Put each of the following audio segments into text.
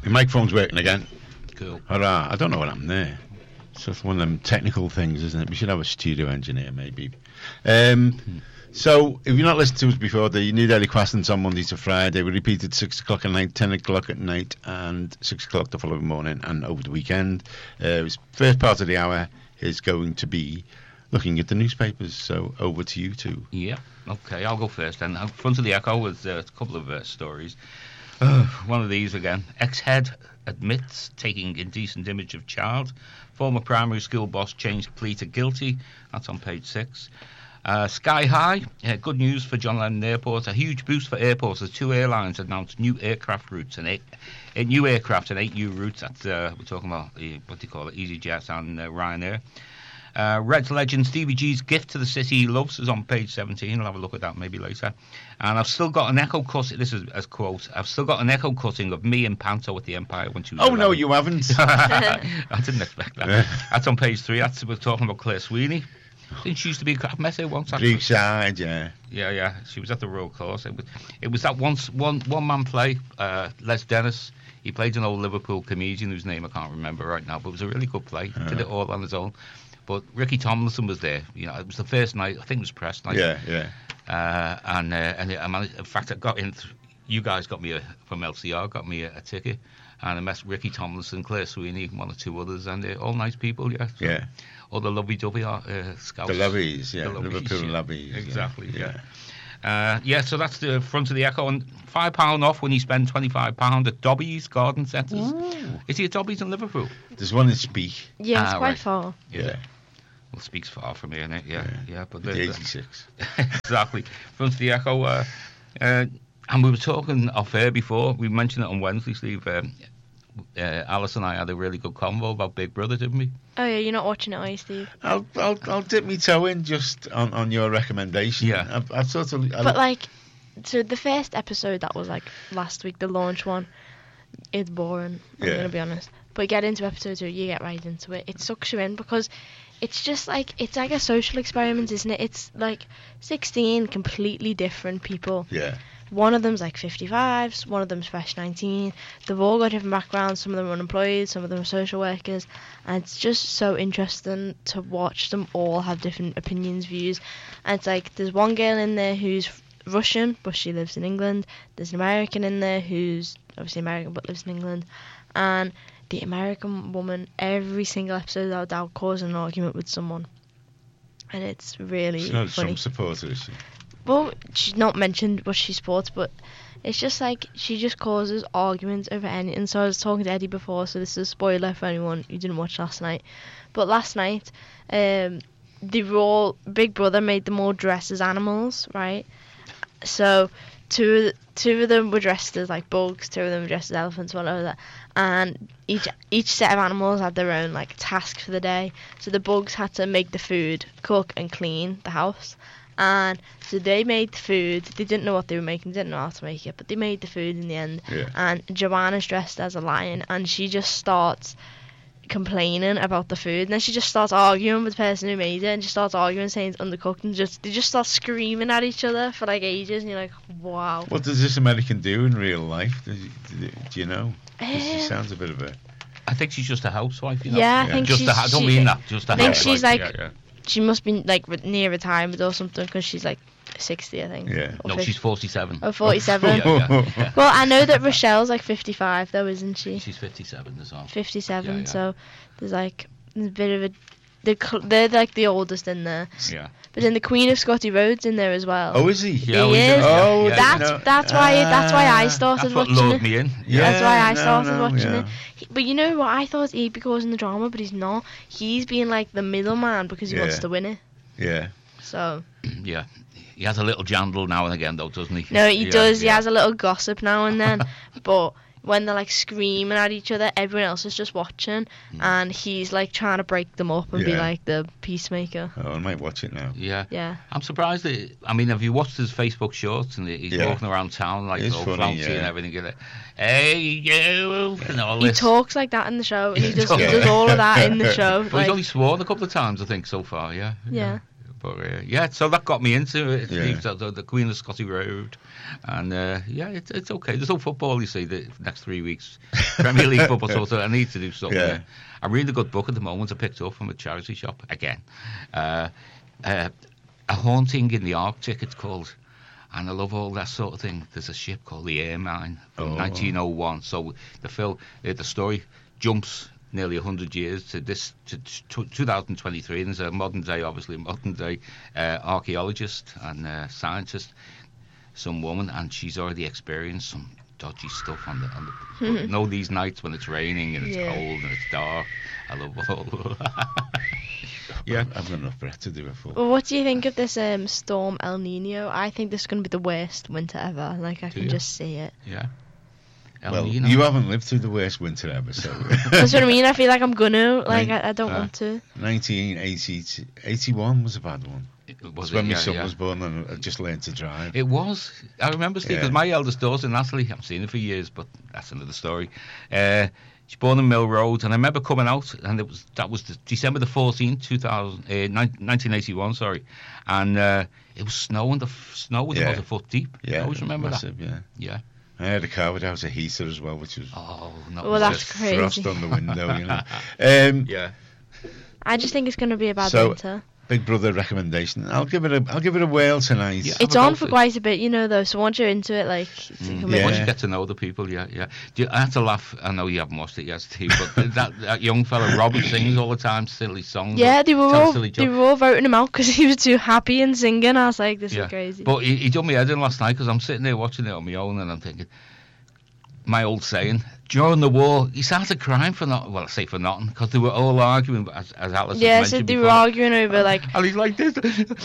Your microphone's working again. Cool. Hurrah. I don't know what happened there. It's just one of them technical things, isn't it? We should have a studio engineer, maybe. So, if you're not listening to us before, the New Daily Quastons on Monday to Friday. We repeated 6 o'clock at night, 10 o'clock at night, and 6 o'clock the following morning, and over the weekend. First part of the hour is going to be looking at the newspapers. So, over to you two. Yeah, okay, I'll go first then. Front of the Echo with a couple of stories. One of these again. Ex-head admits taking indecent image of child. Former primary school boss changed plea to guilty. That's on page 6. Sky high. Good news for John Lennon Airport. A huge boost for airports as 2 airlines announced new aircraft routes and 8 new routes. That's we're talking about what do you call it? EasyJet and Ryanair. Reds legend Stevie G's gift to the city he loves is on page 17. I'll have a look at that maybe later. And I've still got an echo cut. This is a quote. I've still got an echo cutting of me and Panto at the Empire when she was 11. No, you haven't. I didn't expect that. That's on page 3. We're talking about Claire Sweeney. I think she used to be a crap messer once. Brookside, yeah. Yeah. She was at the Royal Course. It was that one man play. Les Dennis. He played an old Liverpool comedian whose name I can't remember right now, but it was a really good play. He did it all on his own. But Ricky Tomlinson was there. You know, it was the first night. I think it was press night. Yeah. And I managed, in fact, I got in. You guys got me from LCR, got me a ticket, and I met Ricky Tomlinson, Claire Sweeney, one or two others, and all nice people. Yeah. So, yeah. All the lovey-dovey scouts. The loveys, yeah. The Liverpool yeah. loveys. Exactly. Yeah. So that's the front of the Echo, and £5 off when you spend £25 at Dobby's Garden Centres. Is he at Dobby's in Liverpool? There's one in Speke. Yeah, it's quite far. Yeah. Well, Speke's far from here, isn't it? Yeah. But the 86. Exactly. Front of the Echo. And we were talking off air before. We mentioned it on Wednesday, Steve. Alice and I had a really good convo about Big Brother, didn't we? Oh yeah, you're not watching it, are you, Steve? I'll dip my toe in just on your recommendation. Yeah. I've sort of. So the first episode that was like last week, the launch one, it's boring. I'm gonna be honest. But you get into episode 2, you get right into it. It sucks you in because it's just it's like a social experiment, isn't it? It's like 16 completely different people. Yeah. One of them's like 55, one of them's fresh 19. They've all got different backgrounds. Some of them are unemployed, some of them are social workers. And it's just so interesting to watch them all have different opinions, views. And it's like there's one girl in there who's Russian, but she lives in England. There's an American in there who's obviously American but lives in England. And the American woman, every single episode without doubt, causing an argument with someone. And it's really She's not funny. Trump supporter, is she? Well, she's not mentioned what she supports, but it's just like she just causes arguments over anything. So I was talking to Eddie before, so this is a spoiler for anyone who didn't watch last night. But last night, Big Brother made them all dress as animals, right? So two of them were dressed as like bugs, 2 of them were dressed as elephants, whatever that. And each set of animals had their own like task for the day. So the bugs had to make the food, cook and clean the house. And so they made the food. They didn't know what they were making, didn't know how to make it, but they made the food in the end. Yeah. And Joanna's dressed as a lion, and she just starts complaining about the food, and then she just starts arguing with the person who made it, and she starts arguing, saying it's undercooked, and they just start screaming at each other for like ages, and you're like, wow. What does this American do in real life? Do you know? 'Cause she sounds a bit of a... I think she's just a housewife, you know. Yeah, I think just I don't mean that. Just a I think housewife. she's like, yeah. she must be like near retirement or something, because she's like 60, I think. Yeah. Or No, 50. she's 47. Oh, 47. Yeah. Well, I know that Rochelle's like 55 though, isn't she? She's 57 as well. 57. Yeah. So there's a bit of a. They're like the oldest in there. Yeah. But then the Queen of Scotty Road's in there as well. Oh, is he? Yeah, He is. Oh, That's why I started That's what watching lured it. me in. Yeah, That's why I started watching yeah. it. But you know what? I thought he'd be causing the drama, but he's not. He's being like the middleman because he wants to win it. Yeah. So. Yeah. He has a little jandle now and again, though, doesn't he? No, he does. He Yeah. has a little gossip now and then. But when they're like screaming at each other, everyone else is just watching, and he's like trying to break them up and be Yeah. like the peacemaker. Oh, I might watch it now. Yeah. Yeah. I'm surprised that, I mean, have you watched his Facebook shorts? And he's walking around town like It's all funny, flouncy and everything. You're like, hey, you, and all He this. talks like that in the show, and he does Yeah. all of that in the show. Well, Like, he's only sworn a couple of times, I think, so far, yeah. yeah. But yeah, so that got me into it. Yeah. The Queen of Scotty Road, and yeah, it's okay. There's no football, you see, the next 3 weeks. Premier League football, so I need to do something. Yeah. I'm reading a good book at the moment. I picked up from a charity shop again. A Haunting in the Arctic, it's called. And I love all that sort of thing. There's a ship called the Ermine from 1901. So the story jumps nearly 100 years to 2023. And there's a modern day archaeologist and scientist, some woman, and she's already experienced some dodgy stuff on the you know, these nights when it's raining and it's cold and it's dark. I love all that. Yeah, I've got enough breath to do it for. Well, what do you think of this storm El Nino? I think this is going to be the worst winter ever. Like, I can just see it. Yeah. Well, you haven't lived through the worst winter ever, so. That's what I mean. I feel like I'm gonna. Like, I don't want to. 1981 was a bad one. It's when my son was born and I just learned to drive. It was. I remember, Steve, because my eldest daughter, Natalie, I haven't seen her for years, but that's another story. She's born in Mill Road, and I remember coming out, and that was December the 14th, 1981, sorry, and it was snowing. The snow was about a foot deep. Yeah, I always remember massive, that. Yeah. I had a car without a heater as well, which was that's crazy. Frost on the window, you know. Yeah. I just think it's going to be a bad winter. Big Brother recommendation. I'll give it a whirl tonight. Yeah, it's on for quite a bit, you know, though. So once you're into it, like, once you get to know the people, I have to laugh. I know you haven't watched it yet, Steve, but that young fella Robert sings all the time, silly songs. Yeah, they were all voting him out because he was too happy and singing. I was like, this is crazy. But he done me head in last night because I'm sitting there watching it on my own, and I'm thinking, my old saying, during the war, he started crying for nothing. Well, I say for nothing, because they were all arguing, as Alice mentioned so they before. were arguing over, like... And he's like this.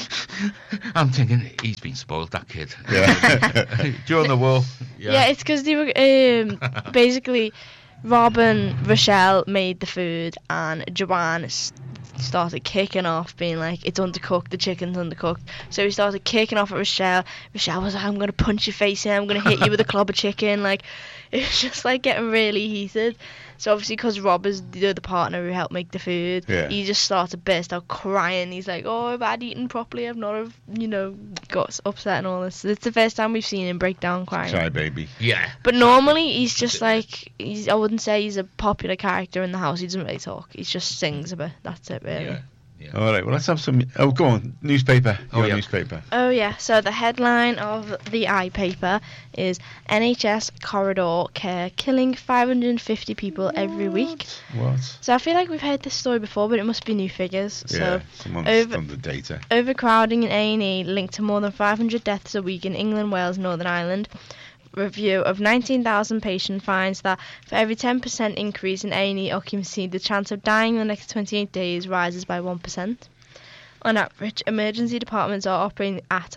I'm thinking, he's been spoiled, that kid. Yeah. During the war. Yeah, it's because they were... basically, Rob and Rochelle made the food, and Joanne started kicking off, being like, it's undercooked, the chicken's undercooked. So he started kicking off at Rochelle. Rochelle was like, I'm going to punch your face in, I'm going to hit you with a club of chicken. Like, it was just like getting really heated. So obviously, because Rob is the other partner who helped make the food, he just started to burst out crying. He's like, oh, if I'd eaten properly, I've not have, got upset and all this. It's the first time we've seen him break down crying. Cry baby. Yeah. But normally he's just like, I wouldn't say he's a popular character in the house. He doesn't really talk. He just sings a bit. That's it, really. Yeah. All right, well, let's have some... Oh, go on. Newspaper. Newspaper. Oh, yeah. So the headline of the iPaper is NHS corridor care killing 550 people every week. What? So I feel like we've heard this story before, but it must be new figures. Yeah, someone's done the data. Overcrowding in A&E linked to more than 500 deaths a week in England, Wales, Northern Ireland. Review of 19,000 patients finds that for every 10% increase in A&E occupancy, the chance of dying in the next 28 days rises by 1%. On average, emergency departments are operating at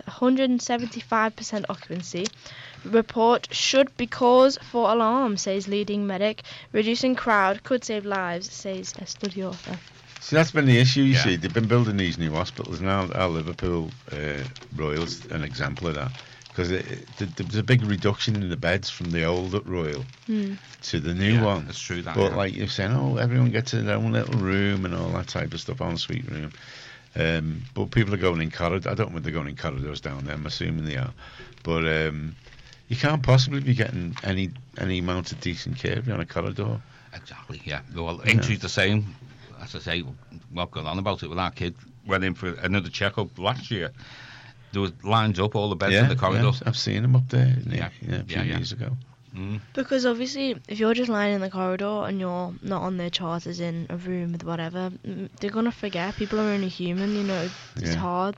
175% occupancy. Report should be cause for alarm, says leading medic. Reducing crowd could save lives, says a study author. See, that's been the issue, you see. They've been building these new hospitals now. Our Liverpool Royal's an example of that. Because there's a big reduction in the beds from the old Royal to the new one. That's true. But like you're saying, everyone gets their own little room and all that type of stuff, ensuite room. But people are going in corridors. I don't know if they're going in corridors down there. I'm assuming they are. But you can't possibly be getting any amount of decent care if you're on a corridor. Exactly. Yeah. Well, Aintree the same. As I say, what going on about it with our kid went in for another checkup last year. There was lines up all the beds in the corridor. Yeah, I've seen them up there a few years ago. Because obviously, if you're just lying in the corridor and you're not on their chart as in a room with whatever, they're going to forget. People are only human, it's hard.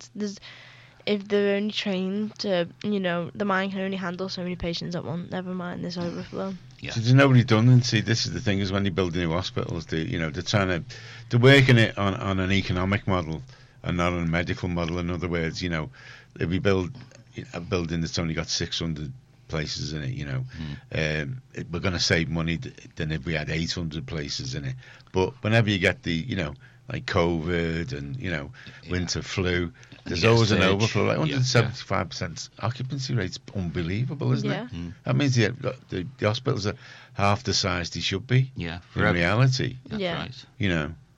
If they're only trained to, the mind can only handle so many patients at once, never mind this overflow. Yeah. So there's no redundancy. This is the thing, is when you build new hospitals, they're they're working it on an economic model and not on a medical model. In other words, if we build a building that's only got 600 places in it, we're going to save money than if we had 800 places in it. But whenever you get the, like COVID and, winter flu, there's always an overflow. Like 175% occupancy rate's unbelievable, isn't it? That means the hospitals are half the size they should be. Yeah, in reality. That's right.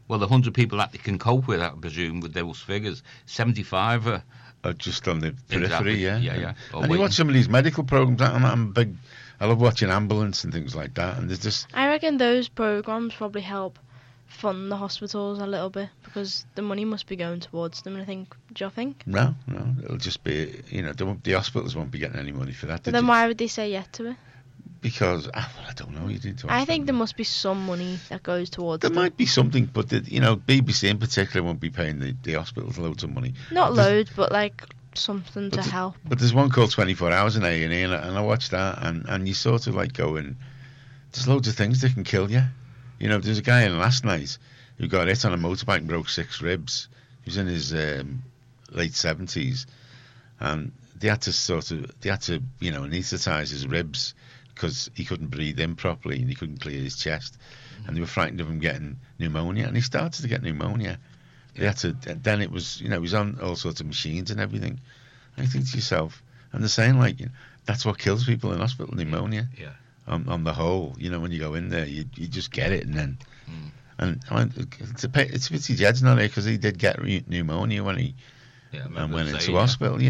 Well, the 100 people that they can cope with, I presume, with those figures, 75 are just on the periphery, Exactly. yeah. Yeah. Or And you waiting. watch some of these medical programs. I love watching Ambulance and things like that. And there's just I reckon those programs probably help fund the hospitals a little bit because the money must be going towards them. And I think, do you think? no, it'll just be the hospitals won't be getting any money for that. But then why would they say yes to it? Because I don't know. You need to. I ask think there them. must be some money that goes towards There them. might be something, but BBC in particular won't be paying the hospitals loads of money. Not There's- loads, but like something to But the- help. But there's one called 24 Hours in A&E, and I watched that, and you sort of like going, there's loads of things that can kill you. There's a guy in last night who got hit on a motorbike and broke 6 ribs. He was in his late 70s, and they had to anaesthetise his ribs because he couldn't breathe in properly and he couldn't clear his chest, and they were frightened of him getting pneumonia, and he started to get pneumonia. They had to. Then it was, he was on all sorts of machines and everything. And you think to yourself, and they're saying like, that's what kills people in hospital, pneumonia. Yeah. On the whole, when you go in there, you just get it, and then, it's a pity Jed's not here because he did get pneumonia when he went into hospital,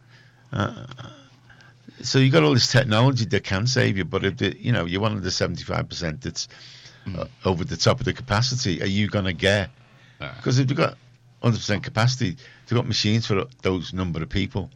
So you got all this technology that can save you, but if you're one of the 75% that's over the top of the capacity, are you going to get? Because if you've got 100% capacity, they've got machines for those number of people.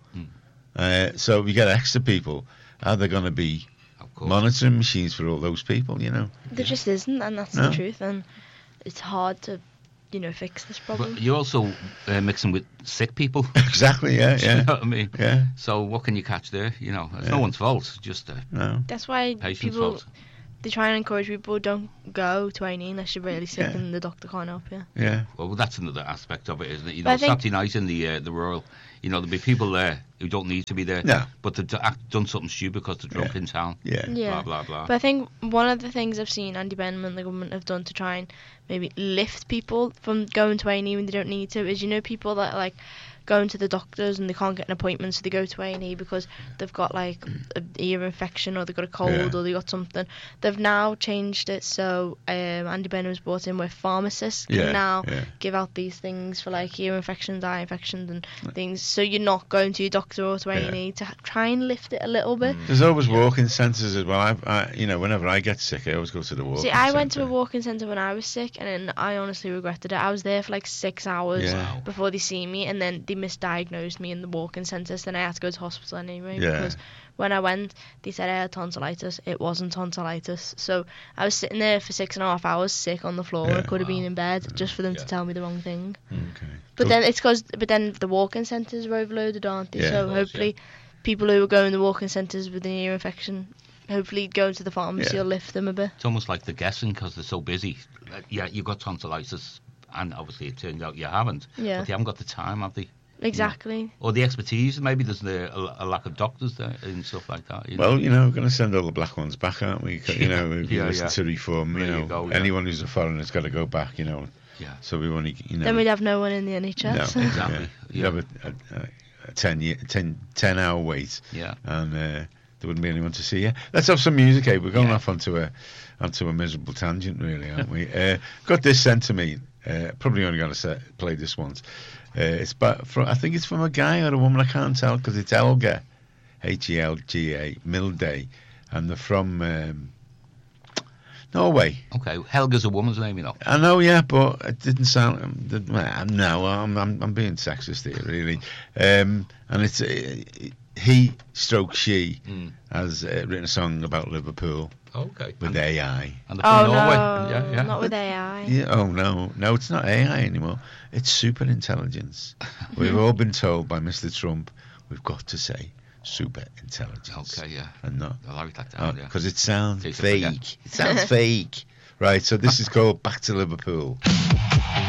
So if you get extra people, are they going to be monitoring machines for all those people? There just isn't, and that's the truth, and it's hard to, fix this problem. But you're also mixing with sick people. Exactly, yeah. You know what I mean? Yeah. So what can you catch there? It's no one's fault. It's just No. That's why patient's people fault. they try and encourage people don't go to A&E unless you're really sick Yeah. and the doctor can't help you. Yeah. Well, that's another aspect of it, isn't it? But I think- Saturday night in the Royal, there'll be people there who don't need to be there. No. But they've done something stupid because they're drunk in town. Yeah. Yeah. Blah, blah, blah. But I think one of the things I've seen Andy Benham and the government have done to try and maybe lift people from going to A&E when they don't need to is, people that like going to the doctors and they can't get an appointment, so they go to A&E because they've got like an ear infection or they've got a cold Yeah. or they got something. They've now changed it so Andy Benham's brought in where pharmacists can Yeah, now yeah. give out these things for like ear infections, eye infections and things, so you're not going to your doctor or to A&E to try and lift it a little bit. There's always walk-in centres as well. I whenever I get sick, I always go to the walk-in See, I went to a centre. walk-in centre when I was sick, and then I honestly regretted it. I was there for like 6 hours Yeah. before they see me, and then they misdiagnosed me in the walk-in centre, so then I had to go to hospital anyway, Yeah. because when I went, they said I had tonsillitis. It wasn't tonsillitis. So I was sitting there for 6.5 hours sick on the floor. Yeah. I could have been in bed just for them Yeah. to tell me the wrong thing. Okay. But then the walk-in centres are overloaded, aren't they? Yeah. So Of course, hopefully people who are going to walk-in centres with an ear infection, hopefully going to the pharmacy Yeah. will lift them a bit. It's almost like they're guessing because they're so busy. Yeah, you've got tonsillitis, and obviously it turned out you haven't. Yeah. But they haven't got the time, have they? Exactly. Or the expertise. Maybe there's a lack of doctors there and stuff like that. Well, we're going to send all the black ones back, aren't we? If you Yeah, listen yeah. to reform, There you go, yeah. anyone who's a foreigner's got to go back, Yeah. So we want to, Then we'd have no one in the no, NHS. Exactly, You'd have a 10-hour wait, Yeah. and there wouldn't be anyone to see you. Let's have some music, eh? We're going off onto a miserable tangent, really, aren't we? Got this sent to me. Probably only going to play this once. It's I think it's from a guy or a woman. I can't tell because it's Helga, Helga Milday, and they're from Norway. Okay, Helga's a woman's name, I know, yeah, but it didn't sound. No, I'm being sexist here, really. And it's he/she has written a song about Liverpool Okay. with AI. And they're Oh from no, Norway. Yeah. not with AI. Yeah, oh no, it's not AI anymore. It's super intelligence. We've all been told by Mr. Trump we've got to say super intelligence. Okay, yeah. And not I'll write that down, yeah. because it sounds Easy to fake. forget. It sounds fake. Right, so this is called Back to Liverpool.